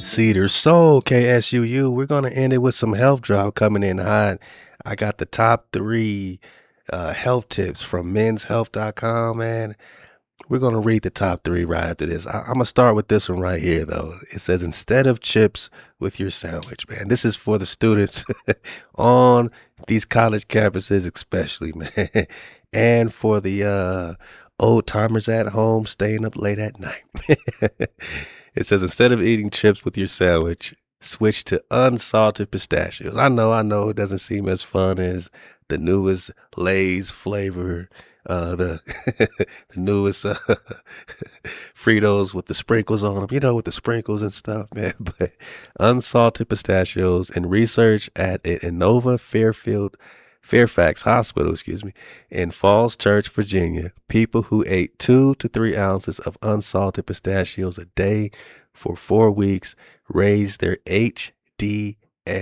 Cedar Soul, KSUU. We're going to end it with some health drop coming in hot. I got the top three health tips from menshealth.com, man. We're going to read the top three right after this. I'm going to start with this one right here, though. It says, instead of chips with your sandwich, man. This is for the students on these college campuses, especially, man. And for the old timers at home staying up late at night. It says, instead of eating chips with your sandwich, switch to unsalted pistachios. I know, it doesn't seem as fun as the newest Lay's flavor, the the newest Fritos with the sprinkles on them, with the sprinkles and stuff, man. But unsalted pistachios, and research at Inova Fairfax Hospital, in Falls Church, Virginia, people who ate 2 to 3 ounces of unsalted pistachios a day for 4 weeks raised their HDL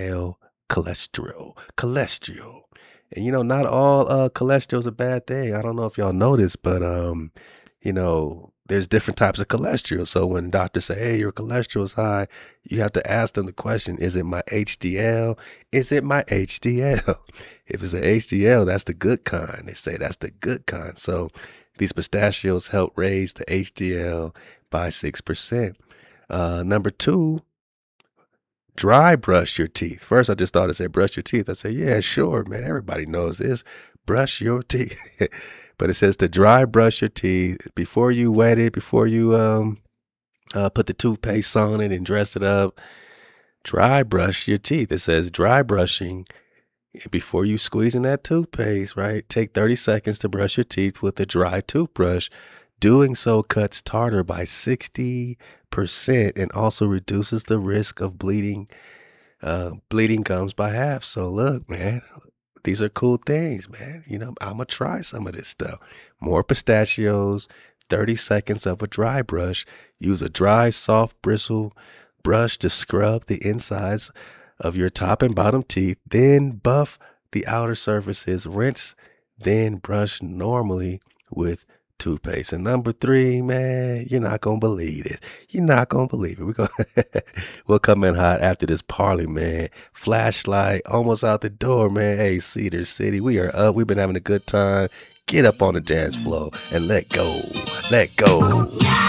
cholesterol. And not all cholesterol is a bad thing. I don't know if y'all know this, but there's different types of cholesterol. So when doctors say, hey, your cholesterol is high, you have to ask them the question, is it my HDL? Is it my HDL? If it's an HDL, that's the good kind. They say that's the good kind. So these pistachios help raise the HDL by 6%. Number 2, dry brush your teeth. First, I just thought it said brush your teeth. I said, yeah, sure, man. Everybody knows this. Brush your teeth. But it says to dry brush your teeth before you wet it, before you put the toothpaste on it and dress it up. Dry brush your teeth. It says dry brushing before you squeeze in that toothpaste, right? Take 30 seconds to brush your teeth with a dry toothbrush. Doing so cuts tartar by 60% and also reduces the risk of bleeding gums by half. So look, man, these are cool things, man. I'm going to try some of this stuff. More pistachios, 30 seconds of a dry brush. Use a dry, soft bristle brush to scrub the insides of your top and bottom teeth. Then buff the outer surfaces. Rinse, then brush normally with toothpaste. And number 3, man, you're not gonna believe it. You're not gonna believe it. We'll come in hot after this party, man. Flashlight almost out the door, man. Hey, Cedar City, we are up. We've been having a good time. Get up on the dance floor and let go.